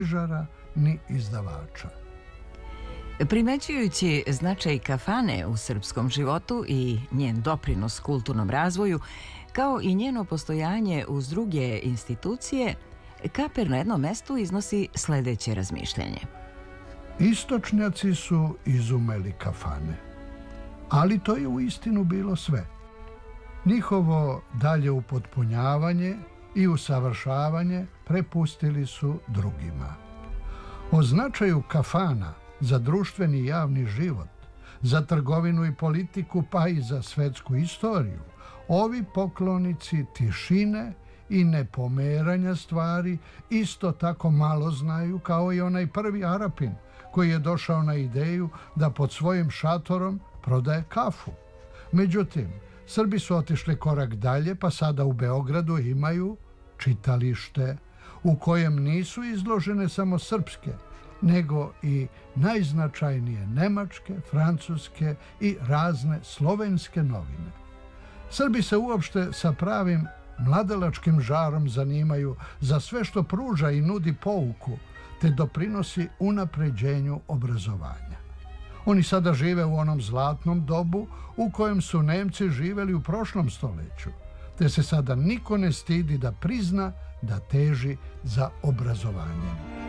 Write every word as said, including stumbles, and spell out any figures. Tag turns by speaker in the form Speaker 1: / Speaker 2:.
Speaker 1: knjižara ni izdavača.
Speaker 2: Primećujući značaj kafane u srpskom životu i njen doprinos kulturnom razvoju, kao i njeno postojanje uz druge institucije, Kaper na jednom mestu iznosi sledeće razmišljanje.
Speaker 1: Istočnjaci su izumeli kafane, ali to je u istinu bilo sve. Njihovo dalje upotpunjavanje i usavršavanje prepustili su drugima. O značaju kafana za društveni i javni život, za trgovinu i politiku, pa i za svetsku istoriju, ovi poklonici tišine i nepomeranja stvari isto tako malo znaju kao i onaj prvi Arapin koji je došao na ideju da pod svojim šatorom prodaje kafu. Međutim, Srbi su otišli korak dalje, pa sada u Beogradu imaju čitalište u kojem nisu izložene samo srpske, nego i najznačajnije nemačke, francuske i razne slovenske novine. Srbi se uopšte sa pravim mladalačkim žarom zanimaju za sve što pruža i nudi pouku, te doprinosi unapređenju obrazovanja. Oni sada žive u onom zlatnom dobu u kojem su Nemci živeli u prošlom stoljeću, te se sada niko ne stidi da prizna da teži za obrazovanjem.